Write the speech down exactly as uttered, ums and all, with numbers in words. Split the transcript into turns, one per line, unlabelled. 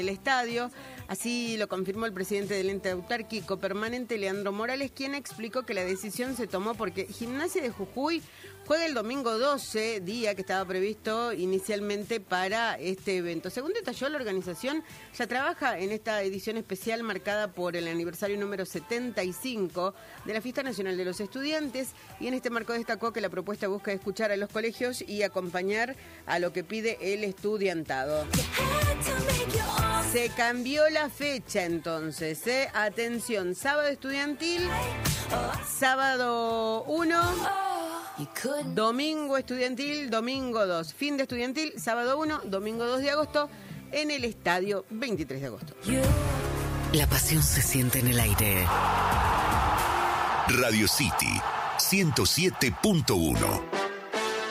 el estadio. Así lo confirmó el presidente del ente autárquico permanente, Leandro Morales, quien explicó que la decisión se tomó porque Gimnasia de Jujuy juega el domingo doce, día que estaba previsto inicialmente para este evento. Según detalló la organización, ya trabaja en esta edición especial marcada por el aniversario número setenta y cinco de la Fiesta Nacional de los Estudiantes, y en este marco destacó que la propuesta busca escuchar a los colegios y acompañar a lo que pide el estudiantado. Se cambió la fecha entonces, ¿eh? Atención, sábado estudiantil, sábado uno, domingo estudiantil, domingo dos, fin de estudiantil, sábado uno, domingo dos de agosto, en el estadio veintitrés de agosto.
La pasión se siente en el aire.
Radio City ciento siete punto uno.